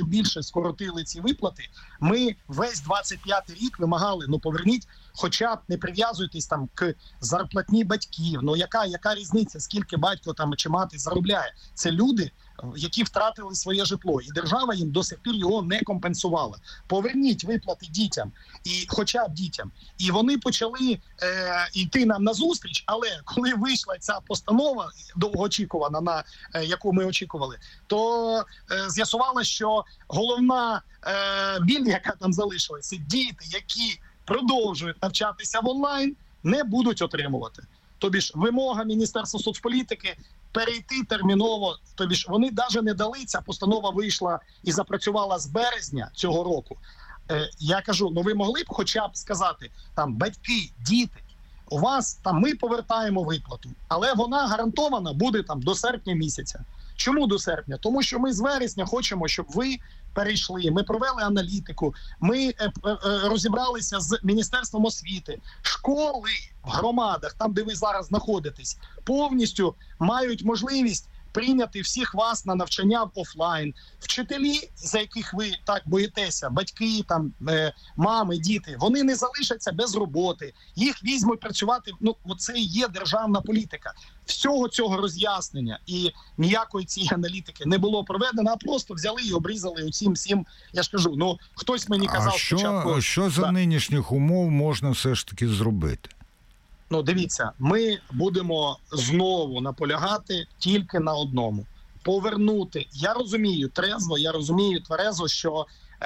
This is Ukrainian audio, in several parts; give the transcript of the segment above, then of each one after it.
більше скоротили ці виплати. Ми весь 25-й рік вимагали, поверніть, хоча б не прив'язуйтесь там к зарплатні батьків. Яка різниця, скільки батько там чи мати заробляє? Це люди, які втратили своє житло, і держава їм до сих пір його не компенсувала. Поверніть виплати дітям, і хоча б дітям. І вони почали йти нам на зустріч, але коли вийшла ця постанова довгоочікувана, на яку ми очікували, то з'ясувалося, що головна біль, яка там залишилася, діти, які продовжують навчатися в онлайн, не будуть отримувати. Тобі ж вимога Міністерства соцполітики перейти терміново, тобі ж вони навіть не дали, ця постанова вийшла і запрацювала з березня цього року. Я кажу, ви могли б хоча б сказати, там, батьки, діти, у вас там ми повертаємо виплату, але вона гарантована буде там до серпня місяця. Чому до серпня? Тому що ми з вересня хочемо, щоб ви перейшли, ми провели аналітику, ми розібралися з Міністерством освіти. Школи в громадах, там, де ви зараз знаходитесь, повністю мають можливість прийняти всіх вас на навчання в офлайн. Вчителі, за яких ви так боїтеся, батьки, там, мами, діти, вони не залишаться без роботи. Їх візьмуть працювати. Оце і є державна політика. Всього цього роз'яснення і ніякої цієї аналітики не було проведено, а просто взяли і обрізали оцім всім. Я ж кажу, хтось мені казав спочатку. Що за нинішніх умов можна все ж таки зробити? Дивіться, ми будемо знову наполягати тільки на одному. Повернути. Я розумію трезво, я розумію тверезо, що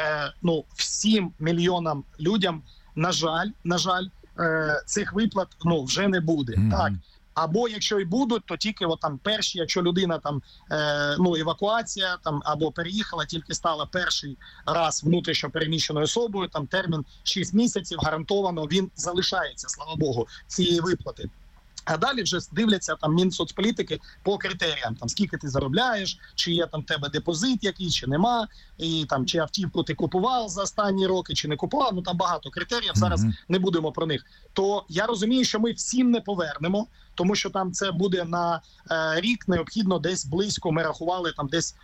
всім мільйонам людям, на жаль, цих виплат вже не буде. Так. Або якщо і будуть, то тільки перші, якщо людина там евакуація там або переїхала, тільки стала перший раз внутрішньо переміщеною особою, там термін 6 місяців гарантовано він залишається, слава Богу, цієї виплати. А далі вже дивляться там Мінсоцполітики по критеріям, там скільки ти заробляєш, чи є там в тебе депозит якийсь, чи нема, і там чи автівку ти купував за останні роки, чи не купував. Там багато критеріїв. Зараз не будемо про них. То я розумію, що ми всім не повернемо, тому що там це буде на рік необхідно десь близько. Ми рахували там десь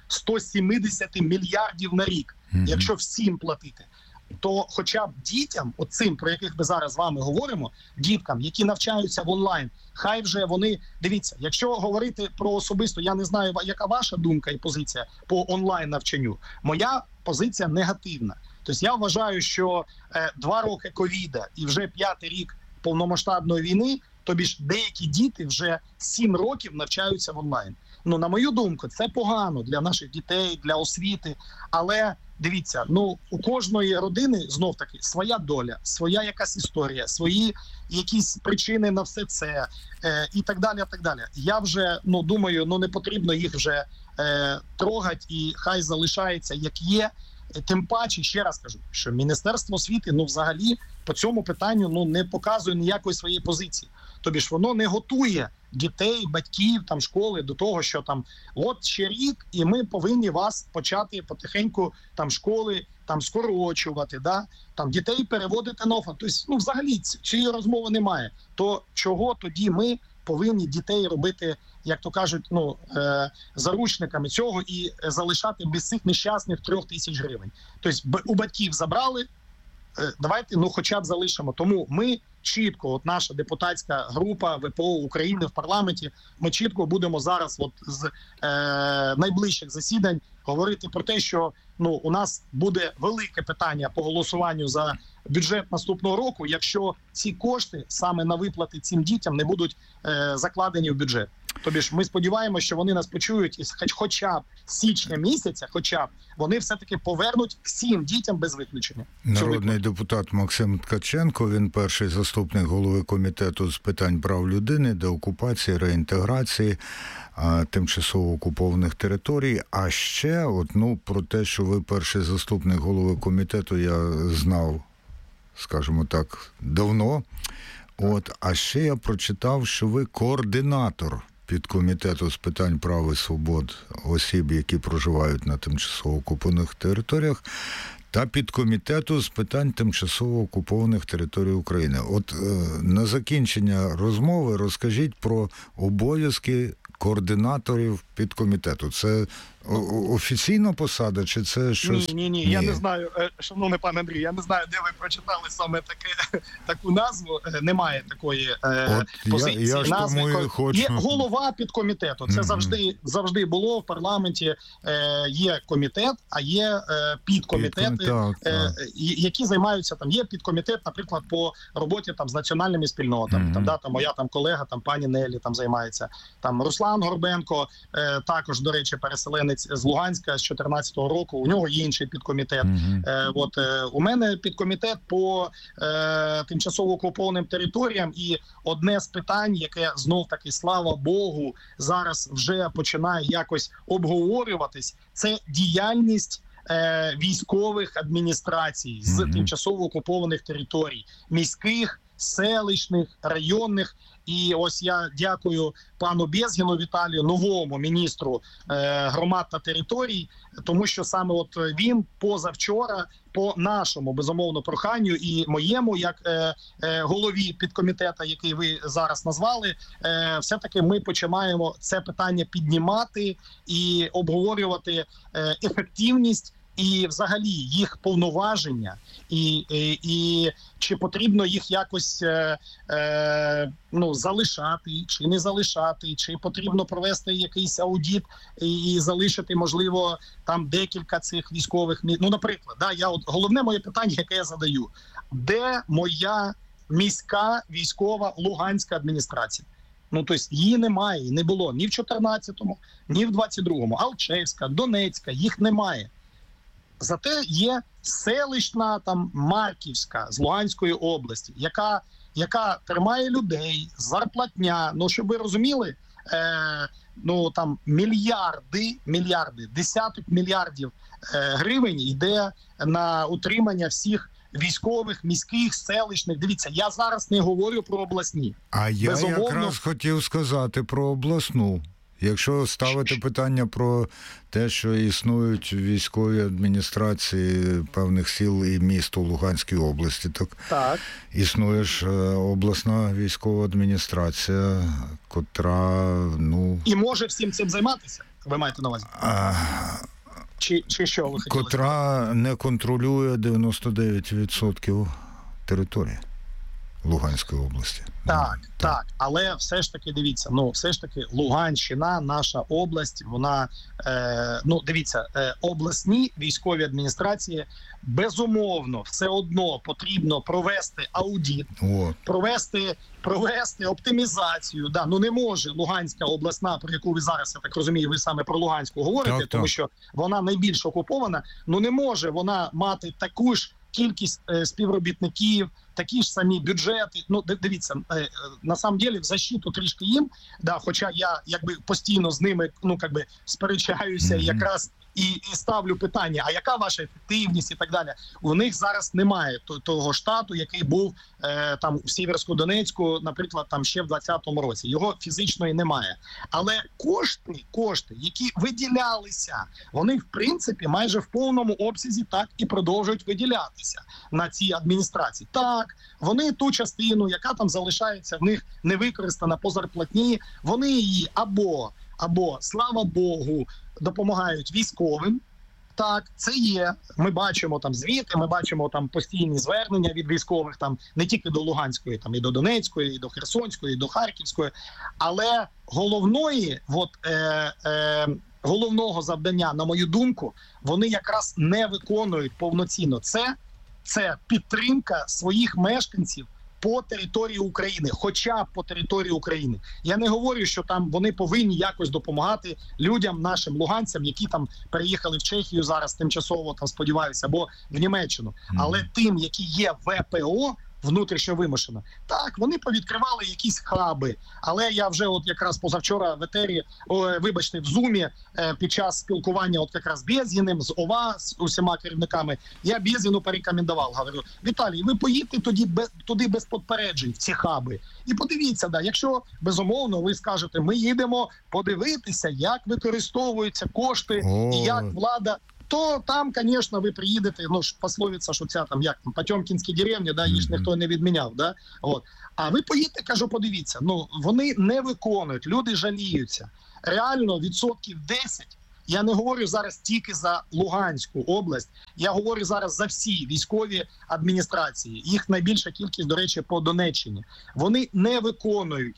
170 мільярдів на рік, якщо всім платити. То хоча б дітям, оцим, про яких ми зараз з вами говоримо, діткам, які навчаються в онлайн, хай вже вони, дивіться, якщо говорити про особисто, я не знаю, яка ваша думка і позиція по онлайн навчанню. Моя позиція негативна. Тобто я вважаю, що 2 роки ковіда і вже 5-й рік повномасштабної війни, тобі ж деякі діти вже 7 років навчаються в онлайн. На мою думку, це погано для наших дітей, для освіти, але дивіться, у кожної родини, знов-таки, своя доля, своя якась історія, свої якісь причини на все це, і так далі, так далі. Я вже, думаю, не потрібно їх вже трогати, і хай залишається, як є. Тим паче, ще раз кажу, що Міністерство освіти, взагалі, по цьому питанню, не показує ніякої своєї позиції. Тобі ж воно не готує дітей, батьків, там, школи до того, що там, от ще рік, і ми повинні вас почати потихеньку, там, школи, там, скорочувати, да? Там, дітей переводити на офлайн. Тобто, взагалі, цієї розмови немає. То чого тоді ми повинні дітей робити, як то кажуть, заручниками цього і залишати без цих нещасних 3 тисяч гривень. Тобто у батьків забрали, давайте хоча б залишимо. Тому ми чітко, наша депутатська група ВПО України в парламенті, ми чітко будемо зараз з найближчих засідань говорити про те, що у нас буде велике питання по голосуванню за бюджет наступного року, якщо ці кошти саме на виплати цим дітям не будуть закладені в бюджет. Тобі ж ми сподіваємося, що вони нас почують і хоча б з січня місяця, вони все-таки повернуть всім дітям без виключення. Народний депутат Максим Ткаченко, він перший заступник голови комітету з питань прав людини, деокупації, реінтеграції тимчасово окупованих територій. А ще, про те, що ви перший заступник голови комітету, я знав, скажімо так, давно. А ще я прочитав, що ви координатор підкомітету з питань прав і свобод осіб, які проживають на тимчасово окупованих територіях, та підкомітету з питань тимчасово окупованих територій України. На закінчення розмови розкажіть про обов'язки координаторів підкомітету. Це офіційна посада, чи це щось? Ні. Я не знаю, шановний пан Андрій, я не знаю, де ви прочитали саме таку назву. Немає такої позиції. Я ж назви. тому і хочу. Є голова підкомітету. Це завжди було в парламенті. Є комітет, а є підкомітети, які займаються там. Є підкомітет, наприклад, по роботі там з національними спільнотами. Там моя колега, пані Нелі там займається. Там Руслан Горбенко, також, до речі, переселенець з Луганська з 14-го року. У нього є інший підкомітет. У мене підкомітет по тимчасово окупованим територіям, і одне з питань, яке знов таки, слава Богу, зараз вже починає якось обговорюватись, це діяльність військових адміністрацій з тимчасово окупованих територій, міських, селищних, районних. І ось я дякую пану Безгіну Віталію, новому міністру громад та територій, тому що саме от він позавчора по нашому, безумовно, проханню і моєму, як голові підкомітету, який ви зараз назвали, все-таки ми починаємо це питання піднімати і обговорювати ефективність і взагалі їх повноваження, і чи потрібно їх якось залишати, чи не залишати, чи потрібно провести якийсь аудит і залишити, можливо, там декілька цих військових. Наприклад, головне моє питання, яке я задаю: де моя міська військова Луганська адміністрація? Тобто її немає, не було ні в 14-му, ні в 22-му. Алчевська, Донецька, їх немає. Зате є селищна там Марківська з Луганської області, яка тримає людей, зарплатня. Щоб ви розуміли, там мільярди, десяток мільярдів гривень йде на утримання всіх військових, міських, селищних. Дивіться, я зараз не говорю про обласні. А я якраз хотів сказати про обласну. Якщо ставити питання про те, що існують військові адміністрації певних сіл і міст у Луганській області, так існує ж обласна військова адміністрація, котра, І може всім цим займатися? Ви маєте на увазі? Чи що ви хотіли? Котра не контролює 99% території Луганської області. Так. Але все ж таки, дивіться, все ж таки Луганщина, наша область, вона, дивіться, обласні військові адміністрації, безумовно, все одно потрібно провести аудит, провести оптимізацію. Не може Луганська обласна, про яку ви зараз, я так розумію, ви саме про Луганську говорите, тому що вона найбільш окупована, не може вона мати таку ж кількість співробітників, такі ж самі бюджети. Дивіться, на самом деле в защиту трішки їм, хоча я постійно з ними сперечаюся якраз і ставлю питання, а яка ваша ефективність і так далі. У них зараз немає того штату, який був там в Сіверську-Донецьку, наприклад, там ще в 2020 році. Його фізично і немає. Але кошти, які виділялися, вони в принципі майже в повному обсязі так і продовжують виділятися на ці адміністрації. Так, вони ту частину, яка там залишається в них не використана по зарплатні, вони її або, слава Богу, допомагають військовим. Так, це є. Ми бачимо там звіти, ми бачимо там постійні звернення від військових, там не тільки до Луганської, там і до Донецької, і до Херсонської, і до Харківської. Але головного завдання, на мою думку, вони якраз не виконують повноцінно. Це підтримка своїх мешканців по території України, хоча б по території України. Я не говорю, що там вони повинні якось допомагати людям, нашим луганцям, які там переїхали в Чехію зараз тимчасово, там сподіваюся, або в Німеччину. Але тим, які є ВПО, внутрішньо вимушено. Так, вони повідкривали якісь хаби, але я вже якраз позавчора в етері, в Зумі, під час спілкування якраз Безгіним, з ОВА, з усіма керівниками, я Безгіну порекомендував, говорю: Віталій, ви поїдьте туди без попереджень, в ці хаби, і подивіться, якщо, безумовно, ви скажете, ми їдемо подивитися, як використовуються кошти і як влада, то там, звісно, ви приїдете, пословиця, що ця там, як там, Потьомкінські деревні, їх ж ніхто не відміняв, А ви поїдете, кажу, подивіться, вони не виконують, люди жаліються. Реально 10% Я не говорю зараз тільки за Луганську область, я говорю зараз за всі військові адміністрації. Їх найбільша кількість, до речі, по Донеччині. Вони не виконують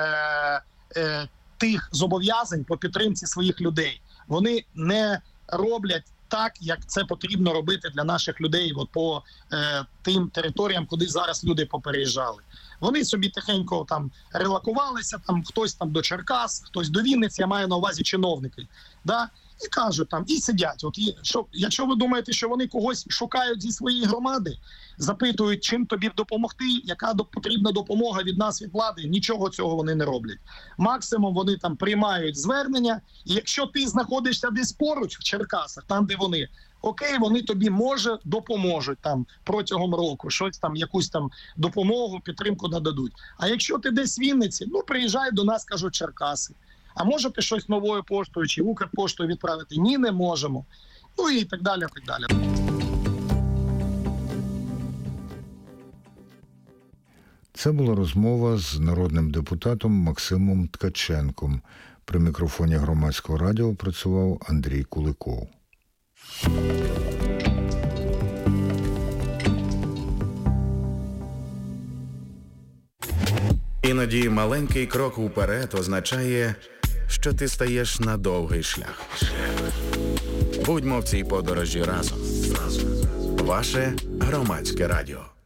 тих зобов'язань по підтримці своїх людей. Вони не роблять так, як це потрібно робити для наших людей от по тим територіям, куди зараз люди попереїжджали. Вони собі тихенько там релокувалися, там хтось там до Черкас, хтось до Вінниці, я маю на увазі чиновники, да? І кажуть там, і сидять. От, якщо ви думаєте, що вони когось шукають зі своєї громади, запитують, чим тобі допомогти, яка потрібна допомога від нас, від влади, нічого цього вони не роблять. Максимум вони там приймають звернення, і якщо ти знаходишся десь поруч в Черкасах, там де вони, окей, вони тобі, може, допоможуть там протягом року, щось там, якусь там допомогу, підтримку нададуть. А якщо ти десь в Вінниці, ну приїжджай до нас, кажуть, Черкаси. А можете щось новою поштою чи Укрпоштою відправити? Ні, не можемо. Ну і так далі, так далі. Це була розмова з народним депутатом Максимом Ткаченком. При мікрофоні Громадського радіо працював Андрій Куликов. Іноді маленький крок уперед означає, що ти стаєш на довгий шлях. Будьмо в цій подорожі разом. Ваше Громадське радіо.